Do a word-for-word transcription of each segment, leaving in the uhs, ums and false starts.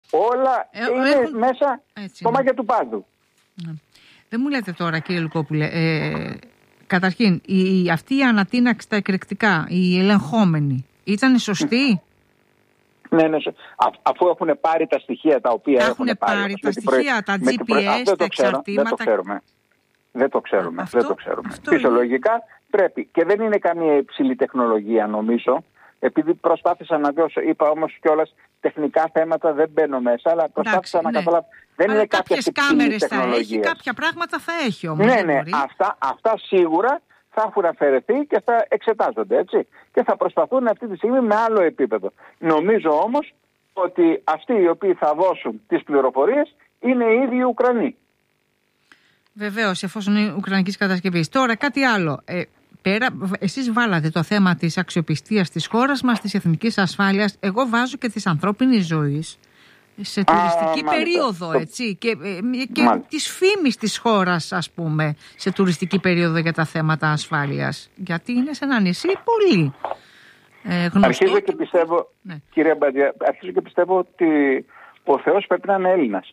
Όλα ε, είναι έχουν... μέσα στο μάγια του πάζου. Ναι. Δεν μου λέτε τώρα, κύριε Λουκόπουλε, ε, καταρχήν, η, αυτή η ανατείναξη στα εκρηκτικά, η ελεγχόμενη, ήταν σωστή? Ναι, ναι, Α, αφού έχουν πάρει τα στοιχεία τα οποία τα έχουν πάρει, πάρει τα στοιχεία, τα τζι πι ες, προ... τα εξαρτήματα. Δεν το ξέρουμε. Δεν το ξέρουμε. Αυτό, δεν το ξέρουμε. Αυτό Φυσιολογικά είναι... πρέπει. Και δεν είναι καμία υψηλή τεχνολογία, νομίζω. Επειδή προσπάθησα να δώσω, είπα όμως κιόλας τεχνικά θέματα δεν μπαίνω μέσα, αλλά προσπάθησα Εντάξει, να ναι. καταλάβω. Δεν αλλά είναι κάποιες κάμερες θα έχει, κάποια πράγματα θα έχει όμως. Ναι, ναι, αυτά, αυτά σίγουρα θα έχουν αφαιρεθεί και θα εξετάζονται, έτσι. Και θα προσπαθούν αυτή τη στιγμή με άλλο επίπεδο. Νομίζω όμως ότι αυτοί οι οποίοι θα δώσουν τις πληροφορίες είναι οι ίδιοι οι Ουκρανοί. Βεβαίως, εφόσον είναι ουκρανικής κατασκευής. Τώρα κάτι άλλο. Ε, πέρα, εσείς βάλατε το θέμα της αξιοπιστίας της χώρας μας, της εθνικής ασφάλειας. Εγώ βάζω και της ανθρώπινης ζωής σε τουριστική Α, περίοδο, μάλιστα. έτσι, και, και της φήμης της χώρας, ας πούμε, σε τουριστική περίοδο για τα θέματα ασφάλειας. Γιατί είναι σε ένα νησί πολύ ε, γνωστό. Αρχίζω και, και πιστεύω, ναι. κύριε Μπαντιά, αρχίζω και πιστεύω ότι ο Θεός πρέπει να είναι Έλληνας.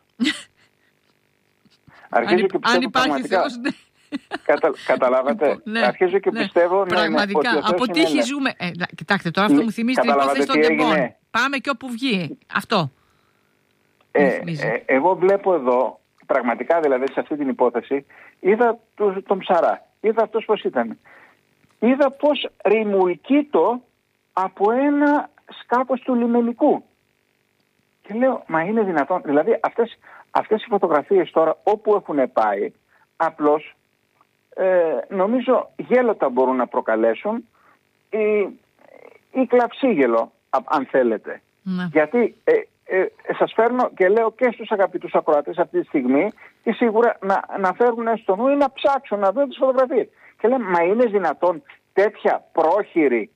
Αρχίζω αν, και πιστεύω αν υπάρχει Θεός, ναι. Κατα, καταλάβατε. Ναι, Αρχίζω και ναι, πιστεύω πραγματικά, ναι, ναι, από τύχη ζούμε. Ε, κοιτάξτε, τώρα αυτό μου θυμίζει την υπόθεση των τεμπών. Πάμε και όπου βγει. Αυτό. Ε, ε, εγώ βλέπω εδώ, πραγματικά δηλαδή σε αυτή την υπόθεση, είδα τον, τον Ψαρά. Είδα αυτός πώς ήταν. Είδα πώς ρημουλκείτο από ένα σκάφος του λιμενικού. Και λέω, μα είναι δυνατόν. Δηλαδή αυτές, αυτές οι φωτογραφίες τώρα όπου έχουν πάει, απλώς ε, νομίζω γέλοτα μπορούν να προκαλέσουν ή, ή κλαψίγελο, αν θέλετε. Ναι. Γιατί ε, ε, σας φέρνω και λέω και στους αγαπητούς ακροατές αυτή τη στιγμή και σίγουρα να, να φέρουν στο νου ή να ψάξουν να δουν τις φωτογραφίες. Και λέμε, μα είναι δυνατόν τέτοια πρόχειρη,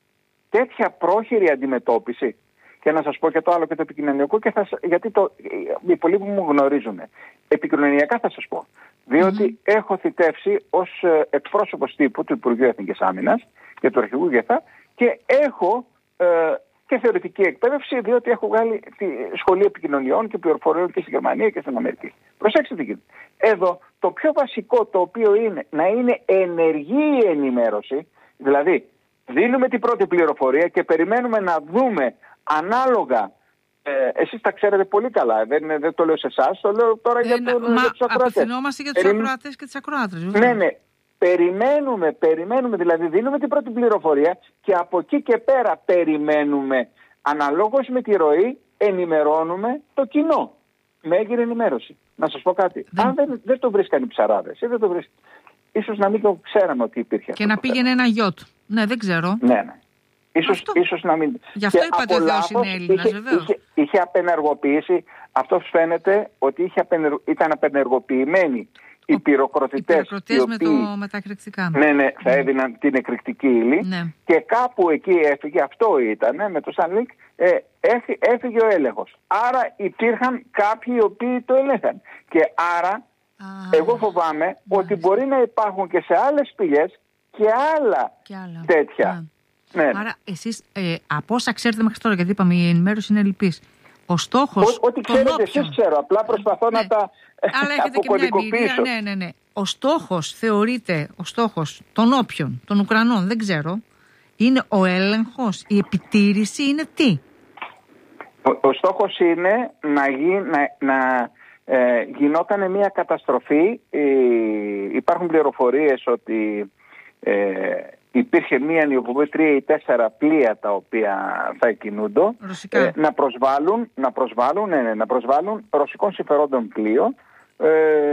τέτοια πρόχειρη αντιμετώπιση? Και να σας πω και το άλλο και το επικοινωνιακό, και θα, γιατί το, οι πολλοί που μου γνωρίζουν. Επικοινωνιακά θα σας πω. Διότι mm-hmm. έχω θητεύσει ως εκπρόσωπος τύπου του Υπουργείου Εθνικής Άμυνας και του Αρχηγού ΓΕΘΑ και έχω ε, και θεωρητική εκπαίδευση, διότι έχω βγάλει τη σχολή επικοινωνιών και πληροφοριών και στη Γερμανία και στην Αμερική. Προσέξτε τι γίνεται. Εδώ το πιο βασικό, το οποίο είναι να είναι ενεργή η ενημέρωση, δηλαδή δίνουμε την πρώτη πληροφορία και περιμένουμε να δούμε ανάλογα. Ε, εσείς τα ξέρετε πολύ καλά, δεν, δεν το λέω σε εσάς, το λέω τώρα ε, για, το, μα, για τους ακροατές. Απευθυνόμαστε για τους Περι... ακροατές και τις ακροάτρες. Ναι, ναι. Περιμένουμε, περιμένουμε, δηλαδή δίνουμε την πρώτη πληροφορία και από εκεί και πέρα περιμένουμε, αναλόγως με τη ροή, ενημερώνουμε το κοινό. Με έγκυρη ενημέρωση. Να σας πω κάτι. Δεν... Αν δεν, δεν το βρίσκαν οι ψαράδες, ή δεν το βρίσκαν, ίσως να μην το ξέραμε ότι υπήρχε. Και να πήγαινε ένα γιότ. Ναι, δεν ξέρω. Ναι, ναι. Ίσως, ίσως να μην... Γι' αυτό είπατε ότι Θεός είναι Έλληνας, είχε, βεβαίως. Είχε, είχε απενεργοποιήσει, αυτό φαίνεται ότι είχε απενεργ, ήταν απενεργοποιημένοι οι πυροκροτητές. Οι με, το, με τα εκρηκτικά. Ναι, ναι, θα έδιναν την εκρηκτική ύλη. Ναι. Και κάπου εκεί έφυγε, αυτό ήταν, με το Σανλίκ, ε, έφυγε ο έλεγχος. Άρα υπήρχαν κάποιοι οι οποίοι το έλεγχαν. Και άρα, Α, εγώ φοβάμαι μάλιστα. ότι μπορεί να υπάρχουν και σε άλλες πηγές και άλλα, και άλλα. τέτοια. Α. Ναι. Άρα εσείς ε, από όσα ξέρετε μέχρι τώρα, γιατί είπαμε η ενημέρωση είναι ελλειπής, ο στόχος... Ό,τι ξέρετε όποιον... εσείς ξέρω, απλά προσπαθώ ναι. να τα Αλλά έχετε και μια εμπειρία, ναι, ναι, ναι. Ο στόχος θεωρείται, ο στόχος των όποιων, των Ουκρανών, δεν ξέρω, είναι ο έλεγχος, η επιτήρηση, είναι τι? Ο, ο στόχος είναι να, γι, να, να ε, γινόταν μια καταστροφή. Ε, υπάρχουν πληροφορίες ότι... Ε, υπήρχε μία νιοποβή τρία ή τέσσερα πλοία τα οποία θα κινούνται ε, να προσβάλλουν, να προσβάλλουν, ναι, ναι, να προσβάλλουν ρωσικών συμφερόντων πλοίο ε,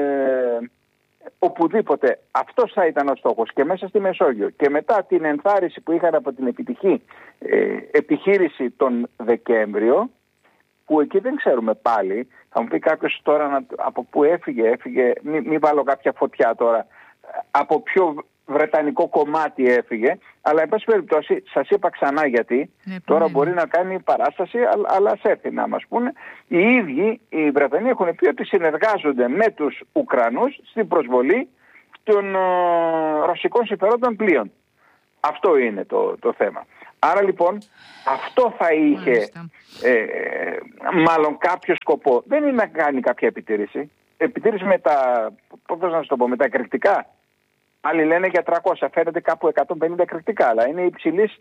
οπουδήποτε. Αυτός θα ήταν ο στόχος και μέσα στη Μεσόγειο. Και μετά την ενθάρρυνση που είχαν από την επιτυχή ε, επιχείρηση τον Δεκέμβριο, που εκεί δεν ξέρουμε πάλι, θα μου πει κάποιος τώρα να, από πού έφυγε, έφυγε, μην μη βάλω κάποια φωτιά τώρα, από ποιο βρετανικό κομμάτι έφυγε, αλλά εν πάση περιπτώσει σας είπα ξανά γιατί, ναι, τώρα ναι. μπορεί να κάνει παράσταση, αλλά ας έρθει να μας πούνε. Οι ίδιοι οι Βρετανοί έχουν πει ότι συνεργάζονται με τους Ουκρανούς στην προσβολή των ε, ρωσικών συμφερόντων πλοίων. Αυτό είναι το, το θέμα. Άρα λοιπόν αυτό θα είχε ε, μάλλον κάποιο σκοπό. Δεν είναι να κάνει κάποια επιτήρηση. Επιτήρηση με τα, πώς να σας το πω, με τα εκρηκτικά. Άλλοι λένε για τριακόσια, φαίνεται κάπου εκατόν πενήντα εκρηκτικά, αλλά είναι υψηλής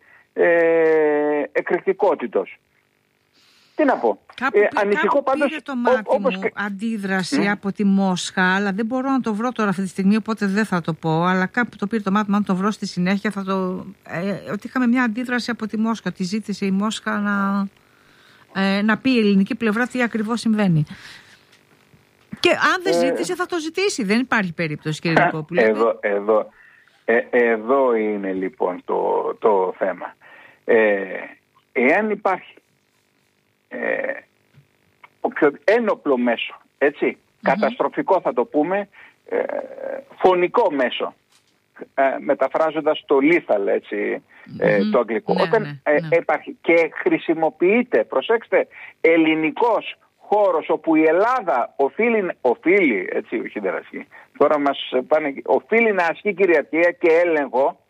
ε, εκρηκτικότητος. Τι να πω. Κάπου, ε, ανησυχώ πάντως, πήρε το μάτι ό, όπως... μου αντίδραση mm. από τη Μόσχα, αλλά δεν μπορώ να το βρω τώρα αυτή τη στιγμή, οπότε δεν θα το πω. Αλλά κάπου το πήρε το μάτι μου, αν το βρω στη συνέχεια θα το... Ε, ότι είχαμε μια αντίδραση από τη Μόσχα, τη ζήτησε η Μόσχα να, ε, να πει η ελληνική πλευρά τι ακριβώς συμβαίνει. Και αν δεν ζήτησε θα το ζητήσει, δεν υπάρχει περίπτωση, κύριε Λυκόπουλε. Εδώ, εδώ, ε, εδώ είναι λοιπόν το, το θέμα. Ε, εάν υπάρχει Ε, όποιο ένοπλο μέσο, έτσι, mm-hmm. καταστροφικό θα το πούμε, ε, φωνικό μέσο, ε, μεταφράζοντας το lethal, έτσι, ε, mm-hmm. το αγγλικό. Ναι, Όταν ναι, ε, ναι. υπάρχει και χρησιμοποιείται, προσέξτε, ελληνικός χώρος όπου η Ελλάδα οφείλει, οφείλει έτσι, όχι δεν ασκεί, τώρα μας πάνε, οφείλει να ασκεί κυριαρχία και έλεγχο,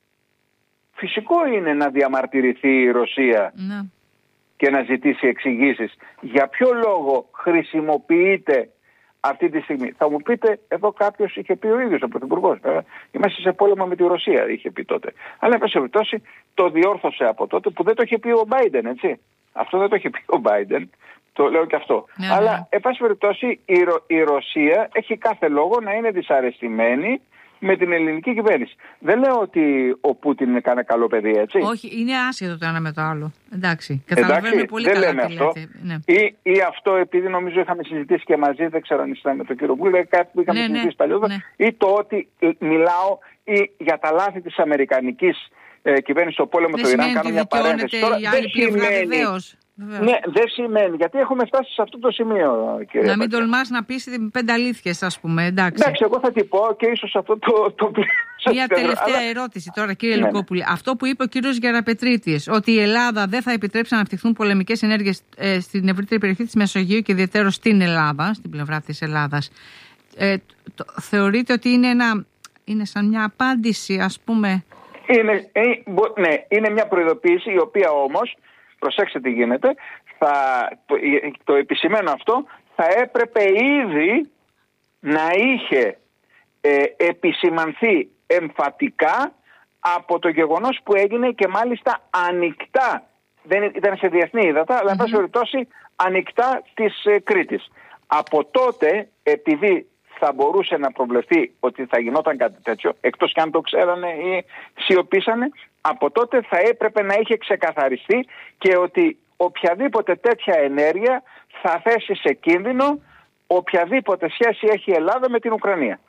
φυσικό είναι να διαμαρτυρηθεί η Ρωσία ναι. και να ζητήσει εξηγήσεις. Για ποιο λόγο χρησιμοποιείται αυτή τη στιγμή? Θα μου πείτε, εδώ κάποιος είχε πει ο ίδιος ο Πρωθυπουργός. Είμαστε σε πόλεμο με τη Ρωσία, είχε πει τότε. Αλλά εν πάση περιπτώσει το διόρθωσε από τότε, που δεν το είχε πει ο Μπάιντεν, έτσι. Αυτό δεν το είχε πει ο Μπάιντεν. Το λέω και αυτό. Ναι, Αλλά ναι. εν πάση περιπτώσει η, Ρο, η Ρωσία έχει κάθε λόγο να είναι δυσαρεστημένη με την ελληνική κυβέρνηση. Δεν λέω ότι ο Πούτιν είναι κανένα καλό παιδί, έτσι. Όχι, είναι άσχετο το ένα με το άλλο. Εντάξει, καταλαβαίνουμε πολύ δεν καλά λέμε τι αυτό. λέτε. Ναι. Ή, ή αυτό, επειδή νομίζω είχαμε συζητήσει και μαζί, δεν ξέρω αν ήσασταν με τον κύριο Βούλε, κάτι που είχαμε ναι, συζητήσει ναι, παλιότερα, ναι. ή το ότι μιλάω ή για τα λάθη της αμερικανικής ε, κυβέρνησης στο πόλεμο του Ιράν, κάνω μια παρένθεση. Τώρα δεν σημαίνει... Βεβαίως. Ναι, δεν σημαίνει, γιατί έχουμε φτάσει σε αυτό το σημείο, κύριε. Να μην τολμάς να πεις πέντε αλήθειες, ας πούμε. Εντάξει. Εντάξει, εγώ θα την πω και ίσως αυτό το. το... Μια τελευταία αλλά... ερώτηση τώρα, κύριε ναι, Λυκόπουλε. Ναι. Αυτό που είπε ο κύριος Γεραπετρίτης, ότι η Ελλάδα δεν θα επιτρέψει να αναπτυχθούν πολεμικές ενέργειες ε, στην ευρύτερη περιοχή της Μεσογείου και ιδιαίτερα στην Ελλάδα, στην πλευρά της Ελλάδας, ε, το, θεωρείτε ότι είναι, ένα, είναι σαν μια απάντηση, ας πούμε. Είναι, ε, ναι, είναι μια προειδοποίηση, η οποία όμως. Προσέξτε τι γίνεται, θα, το, το επισημαίνω αυτό, θα έπρεπε ήδη να είχε ε, επισημανθεί εμφατικά από το γεγονός που έγινε και μάλιστα ανοιχτά, δεν ήταν σε διεθνή ύδατα, αλλά εν πάση περιπτώσει ανοιχτά της ε, Κρήτης. Από τότε, επειδή θα μπορούσε να προβλεφθεί ότι θα γινόταν κάτι τέτοιο, εκτός και αν το ξέρανε ή σιωπήσανε, από τότε θα έπρεπε να είχε ξεκαθαριστεί και ότι οποιαδήποτε τέτοια ενέργεια θα θέσει σε κίνδυνο οποιαδήποτε σχέση έχει η Ελλάδα με την Ουκρανία.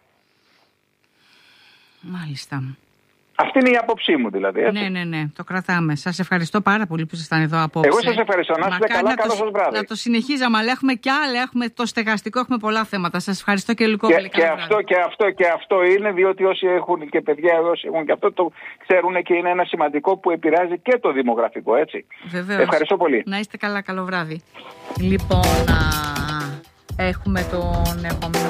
Μάλιστα. Αυτή είναι η άποψή μου δηλαδή. Έτσι. Ναι, ναι, ναι, το κρατάμε. Σας ευχαριστώ πάρα πολύ που ήσασταν εδώ απόψε. Εγώ σας ευχαριστώ. Να είστε καλά, καλό σας βράδυ. Να το συνεχίζαμε, αλλά έχουμε κι άλλα, έχουμε το στεγαστικό, έχουμε πολλά θέματα. Σας ευχαριστώ και Λυκόπουλε. Και, και, αυτό, και, αυτό, και αυτό είναι, διότι όσοι έχουν και παιδιά, όσοι έχουν και αυτό το ξέρουν και είναι ένα σημαντικό που επηρεάζει και το δημογραφικό, έτσι. Βεβαίως. Ευχαριστώ πολύ. Να είστε καλά, καλό βράδυ. Λοιπόν, α, έχουμε τον επόμενο.